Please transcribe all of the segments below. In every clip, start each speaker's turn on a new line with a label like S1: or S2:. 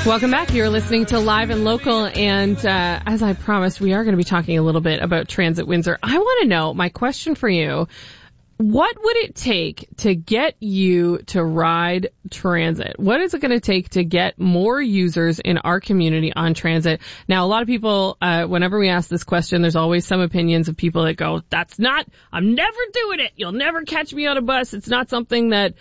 S1: Welcome back. You're listening to Live and Local, and as I promised, we are going to be talking a little bit about Transit Windsor. I want to know, my question for you, what would it take to get you to ride transit? What is it going to take to get more users in our community on transit? Now, a lot of people, whenever we ask this question, there's always some opinions of people that go, I'm never doing it. You'll never catch me on a bus. It's not something that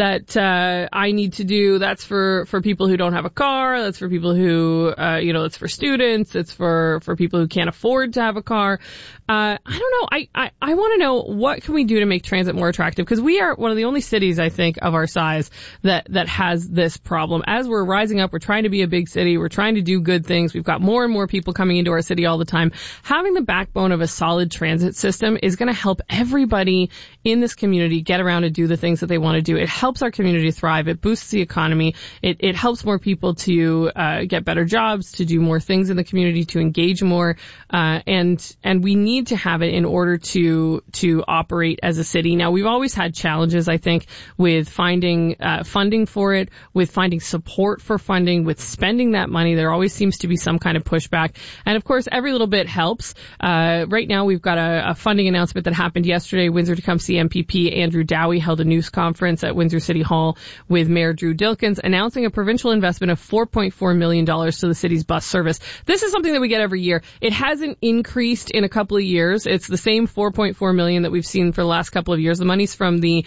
S1: I need to do. That's for people who don't have a car. That's for people who, it's for students. It's for people who can't afford to have a car. I don't know. I want to know, what can we do to make transit more attractive? Because we are one of the only cities, I think, of our size that has this problem. As we're rising up, we're trying to be a big city. We're trying to do good things. We've got more and more people coming into our city all the time. Having the backbone of a solid transit system is going to help everybody in this community get around and do the things that they want to do. It helps our community thrive. It boosts the economy. It helps more people to get better jobs, to do more things in the community, to engage more. And we need to have it in order to operate as a city. Now, we've always had challenges, I think, with finding funding for it, with finding support for funding, with spending that money. There always seems to be some kind of pushback. And of course, every little bit helps. Right now, we've got a funding announcement that happened yesterday. Windsor-Tecumseh MPP Andrew Dowie held a news conference at Windsor City Hall with Mayor Drew Dilkens announcing a provincial investment of $4.4 million to the city's bus service. This is something that we get every year. It hasn't increased in a couple of years. It's the same $4.4 million that we've seen for the last couple of years. The money's from the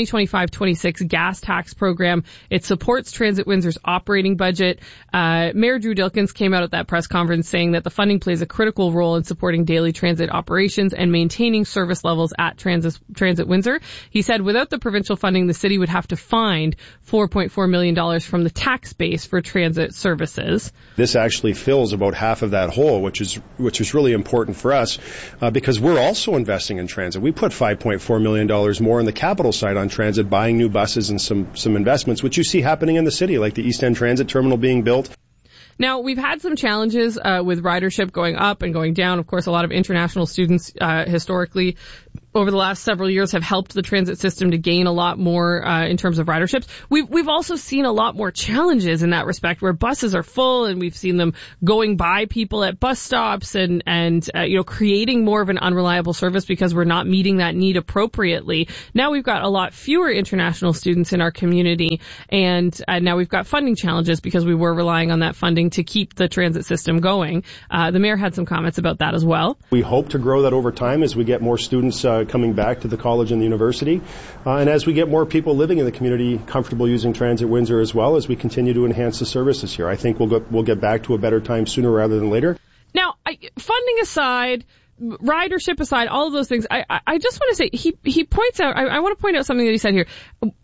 S1: 2025-26 gas tax program. It supports Transit Windsor's operating budget. Mayor Drew Dilkens came out at that press conference saying that the funding plays a critical role in supporting daily transit operations and maintaining service levels at Transit Windsor. He said without the provincial funding, the city would have to find $4.4 million from the tax base for transit services.
S2: This actually fills about half of that hole, which is really important for us because we're also investing in transit. We put $5.4 million more on the capital side on transit, buying new buses and some investments, which you see happening in the city, like the East End Transit Terminal being built.
S1: Now, we've had some challenges with ridership going up and going down. Of course, a lot of international students historically over the last several years have helped the transit system to gain a lot more in terms of riderships. We've also seen a lot more challenges in that respect, where buses are full and we've seen them going by people at bus stops and creating more of an unreliable service because we're not meeting that need appropriately. Now we've got a lot fewer international students in our community, and now we've got funding challenges because we were relying on that funding to keep the transit system going. The mayor had some comments about that as well.
S2: We hope to grow that over time as we get more students coming back to the college and the university, and as we get more people living in the community comfortable using Transit Windsor, as well as we continue to enhance the services here. I think we'll get back to a better time sooner rather than later. Now,
S1: funding aside, ridership aside, all of those things, I just want to say he points out. I want to point out something that he said here.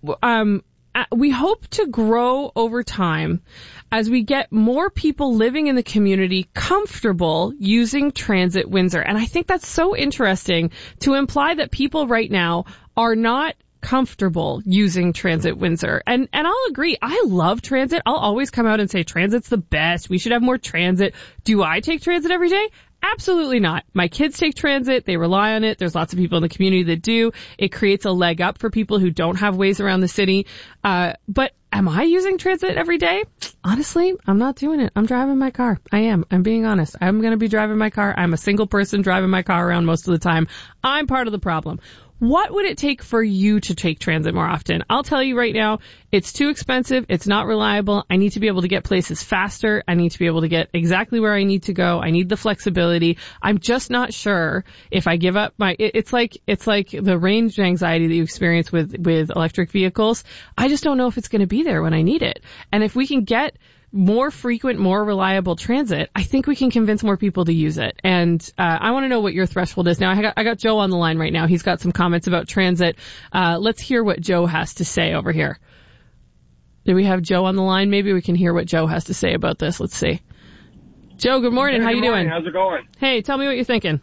S1: We hope to grow over time as we get more people living in the community comfortable using Transit Windsor. And I think that's so interesting to imply that people right now are not comfortable using Transit Windsor. And I'll agree. I love transit. I'll always come out and say transit's the best. We should have more transit. Do I take transit every day? Absolutely not. My kids take transit. They rely on it. There's lots of people in the community that do. It creates a leg up for people who don't have ways around the city. But am I using transit every day? Honestly, I'm not doing it. I'm driving my car. I am. I'm being honest. I'm going to be driving my car. I'm a single person driving my car around most of the time. I'm part of the problem. What would it take for you to take transit more often? I'll tell you right now, it's too expensive. It's not reliable. I need to be able to get places faster. I need to be able to get exactly where I need to go. I need the flexibility. I'm just not sure if I give up it's like the range anxiety that you experience with electric vehicles. I just don't know if it's going to be there when I need it. And if we can get more frequent, more reliable transit, I think we can convince more people to use it. And I want to know what your threshold is. Now, I got Joe on the line right now. He's got some comments about transit. Let's hear what Joe has to say over here. Do we have Joe on the line? Maybe we can hear what Joe has to say about this. Let's see. Joe, good morning. How you doing?
S3: How's it going?
S1: Hey, tell me what you're thinking.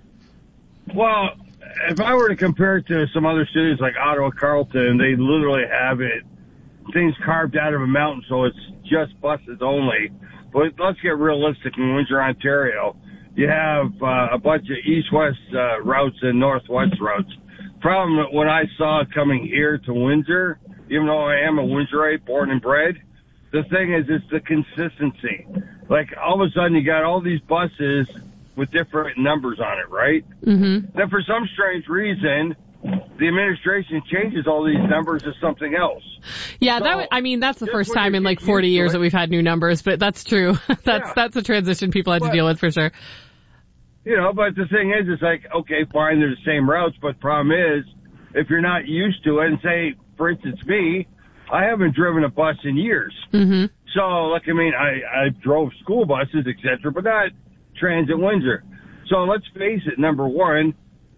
S3: Well, if I were to compare it to some other cities like Ottawa, Carleton, they literally have things carved out of a mountain, so it's just buses only. But let's get realistic in Windsor, Ontario. You have a bunch of east-west routes and northwest routes. Problem when I saw it coming here to Windsor, even though I am a Windsorite, born and bred, the thing is, it's the consistency. Like, all of a sudden, you got all these buses with different numbers on it, right?
S1: Mm-hmm.
S3: Then for some strange reason, the administration changes all these numbers to something else.
S1: Yeah,
S3: So,
S1: that's the first time in like 40 years that we've had new numbers, but that's true. That's a transition people had to deal with for sure.
S3: You know, but the thing is, it's like, okay, fine, they're the same routes, but the problem is, if you're not used to it, and say, for instance, me, I haven't driven a bus in years.
S1: Mm-hmm.
S3: So, like, I mean, I drove school buses, etc., but not Transit Windsor. So let's face it, number one,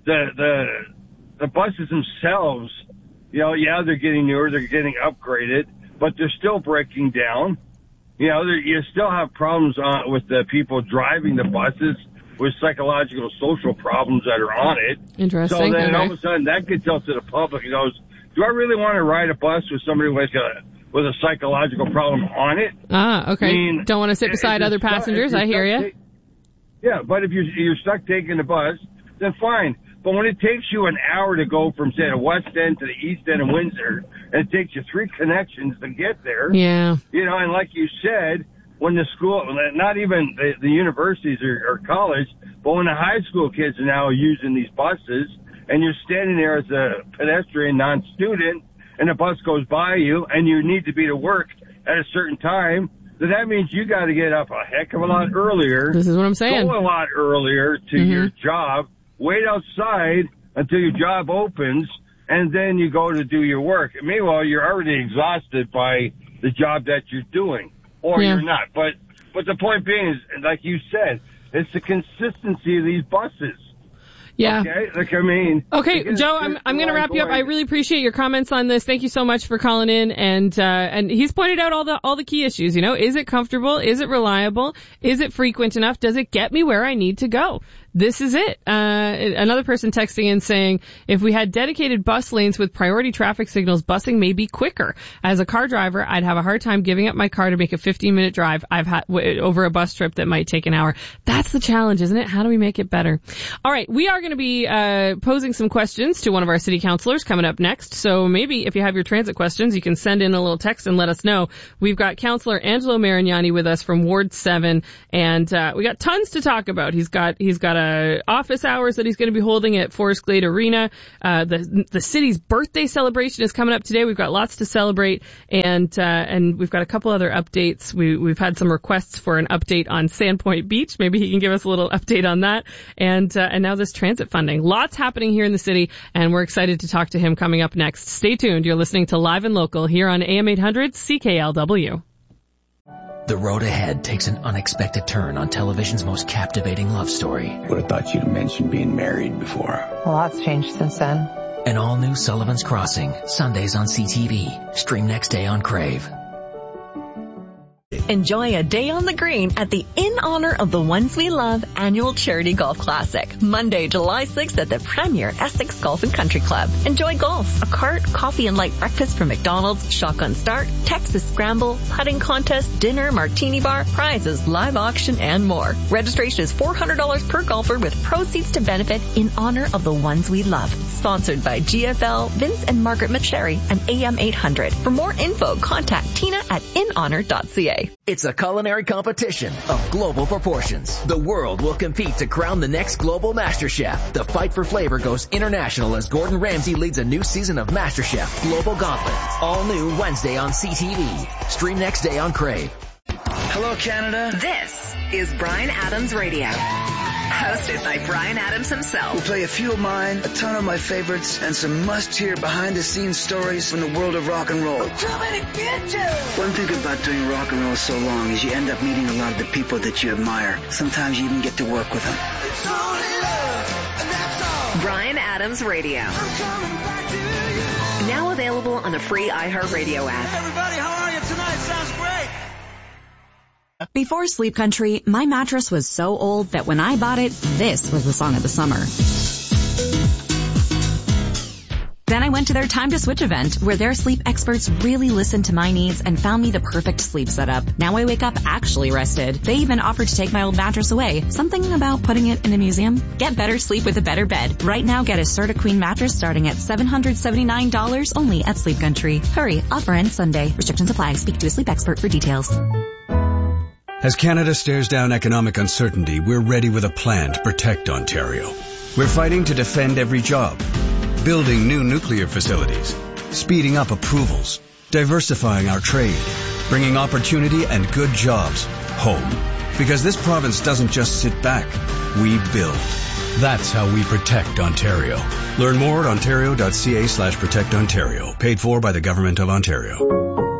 S3: the buses themselves, you know, yeah, they're getting newer, they're getting upgraded, but they're still breaking down. You know, you still have problems with the people driving the buses, with psychological, social problems that are on it.
S1: Interesting.
S3: So then all of a sudden that gets out to the public and goes, do I really want to ride a bus with somebody with a psychological problem on it?
S1: Ah, okay.
S3: I mean,
S1: don't want to sit beside other passengers. I hear you.
S3: Yeah, but if you're stuck taking the bus, then fine. But when it takes you an hour to go from, say, the west end to the east end of Windsor, and it takes you 3 connections to get there,
S1: yeah,
S3: you know, and like you said, when the school, not even the universities or college, but when the high school kids are now using these buses, and you're standing there as a pedestrian, non-student, and a bus goes by you, and you need to be to work at a certain time, then that means you got to get up a heck of a lot earlier.
S1: This is what I'm saying.
S3: Go a lot earlier to your job, wait outside until your job opens, and then you go to do your work. Meanwhile, you're already exhausted by the job that you're doing, or you're not. But the point being is, like you said, it's the consistency of these buses.
S1: Yeah.
S3: Okay. Like, I mean.
S1: Okay, Joe, I'm going to wrap you up. I really appreciate your comments on this. Thank you so much for calling in. And he's pointed out all the key issues. You know, is it comfortable? Is it reliable? Is it frequent enough? Does it get me where I need to go? This is it. Another person texting in saying, if we had dedicated bus lanes with priority traffic signals, busing may be quicker. As a car driver, I'd have a hard time giving up my car to make a 15-minute drive I've had over a bus trip that might take an hour. That's the challenge, isn't it? How do we make it better? All right, we are going to be posing some questions to one of our city councilors coming up next. So maybe if you have your transit questions, you can send in a little text and let us know. We've got Councillor Angelo Marignani with us from Ward 7, and we got tons to talk about. He's got office hours that he's going to be holding at Forest Glade Arena. The city's birthday celebration is coming up today. We've got lots to celebrate, and we've got a couple other updates. We've had some requests for an update on Sandpoint Beach. Maybe he can give us a little update on that. And now this transit funding. Lots happening here in the city, and we're excited to talk to him coming up next. Stay tuned. You're listening to Live and Local here on AM 800 CKLW.
S4: The road ahead takes an unexpected turn on television's most captivating love story.
S5: Would have thought you'd mentioned being married before.
S6: A lot's changed since then.
S4: An all-new Sullivan's Crossing, Sundays on CTV. Stream next day on Crave.
S7: Enjoy a day on the green at the In Honor of the Ones We Love annual charity golf classic. Monday, July 6th at the Premier Essex Golf and Country Club. Enjoy golf, a cart, coffee and light breakfast from McDonald's, shotgun start, Texas scramble, putting contest, dinner, martini bar, prizes, live auction, and more. Registration is $400 per golfer with proceeds to benefit In Honor of the Ones We Love. Sponsored by GFL, Vince and Margaret McSherry, and AM 800. For more info, contact Tina at inhonor.ca.
S4: It's a culinary competition of global proportions. The world will compete to crown the next global master chef. The fight for flavor goes international as Gordon Ramsay leads a new season of MasterChef Global Gauntlet. All new Wednesday on CTV. Stream next day on Crave.
S8: Hello, Canada.
S9: This is Bryan Adams Radio. Hosted by Bryan Adams himself.
S8: We'll play a few of mine, a ton of my favorites, and some must-hear behind-the-scenes stories from the world of rock and roll. One thing about doing rock and roll so long is you end up meeting a lot of the people that you admire. Sometimes you even get to work with them.
S9: Bryan Adams Radio. Now available on the free iHeartRadio app.
S10: Everybody, how are you tonight? Sounds great.
S11: Before Sleep Country, my mattress was so old that when I bought it, this was the song of the summer. Then I went to their Time to Switch event, where their sleep experts really listened to my needs and found me the perfect sleep setup. Now I wake up actually rested. They even offered to take my old mattress away. Something about putting it in a museum? Get better sleep with a better bed. Right now, get a Serta Queen mattress starting at $779 only at Sleep Country. Hurry, offer ends Sunday. Restrictions apply. Speak to a sleep expert for details.
S6: As Canada stares down economic uncertainty, we're ready with a plan to protect Ontario. We're fighting to defend every job, building new nuclear facilities, speeding up approvals, diversifying our trade, bringing opportunity and good jobs home. Because this province doesn't just sit back, we build. That's how we protect Ontario. Learn more at ontario.ca/protectontario. Paid for by the Government of Ontario.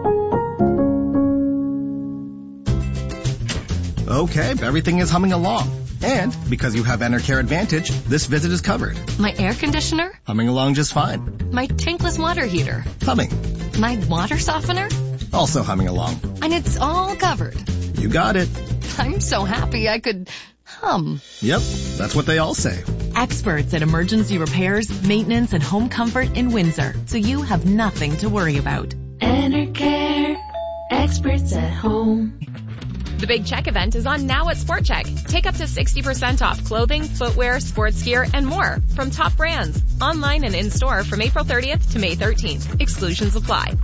S12: Okay, everything is humming along. And because you have Enercare Advantage, this visit is covered.
S13: My air conditioner?
S12: Humming along just fine.
S13: My tankless water heater?
S12: Humming.
S13: My water softener?
S12: Also humming along.
S13: And it's all covered.
S12: You got it.
S13: I'm so happy I could hum.
S12: Yep, that's what they all say.
S14: Experts at emergency repairs, maintenance, and home comfort in Windsor, so you have nothing to worry about.
S15: Enercare, experts at home.
S16: The Big Check event is on now at Sport Check. Take up to 60% off clothing, footwear, sports gear, and more from top brands. Online and in-store from April 30th to May 13th. Exclusions apply.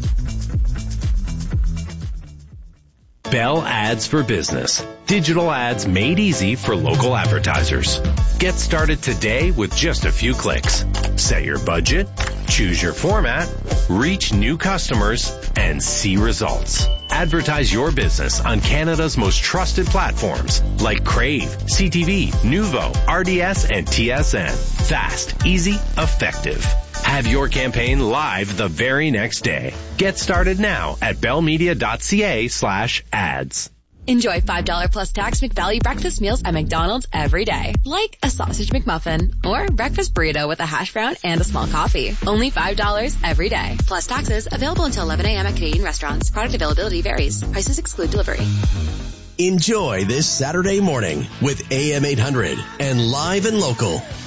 S17: Bell Ads for Business. Digital ads made easy for local advertisers. Get started today with just a few clicks. Set your budget, choose your format, reach new customers, and see results. Advertise your business on Canada's most trusted platforms like Crave, CTV, Nuvo, RDS, and TSN. Fast, easy, effective. Have your campaign live the very next day. Get started now at bellmedia.ca/ads.
S18: Enjoy $5 plus tax McValue breakfast meals at McDonald's every day. Like a sausage McMuffin or breakfast burrito with a hash brown and a small coffee. Only $5 every day. Plus taxes. Available until 11 a.m. at Canadian restaurants. Product availability varies. Prices exclude delivery.
S19: Enjoy this Saturday morning with AM 800 and Live and Local.